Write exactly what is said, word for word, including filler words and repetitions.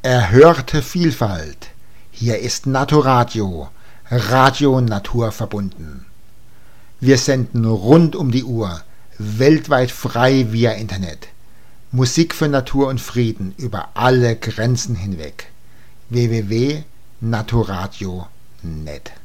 Erhörte Vielfalt. Hier ist Naturadio, Radio naturverbunden. Wir senden rund um die Uhr, weltweit frei via Internet. Musik für Natur und Frieden über alle Grenzen hinweg. w w w punkt naturadio punkt net